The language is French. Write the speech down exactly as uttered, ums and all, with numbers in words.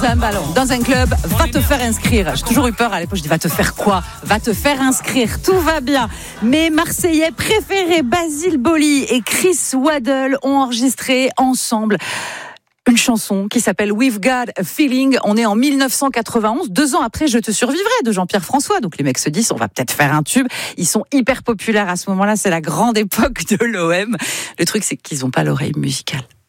Un ballon dans un club, va te faire inscrire. J'ai toujours eu peur à l'époque, je dis va te faire quoi ? Va te faire inscrire, tout va bien. Mes Marseillais préférés, Basile Boli et Chris Waddle, ont enregistré ensemble une chanson qui s'appelle We've Got a Feeling. On est en dix-neuf cent quatre-vingt-onze, deux ans après Je te survivrai de Jean-Pierre François. Donc les mecs se disent on va peut-être faire un tube. Ils sont hyper populaires à ce moment-là, c'est la grande époque de l'O M. Le truc c'est qu'ils n'ont pas l'oreille musicale.